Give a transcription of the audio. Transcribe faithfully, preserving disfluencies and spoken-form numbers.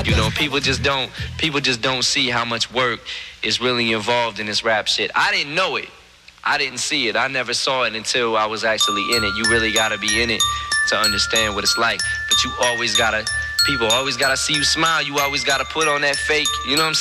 You know, people just don't people just don't see how much work is really involved in this rap shit. I didn't know it. I didn't see it. I never saw it until I was actually in it. You really gotta be in it to understand what it's like. But you always gotta, people always gotta see you smile. You always gotta put on that fake, you know what I'm saying?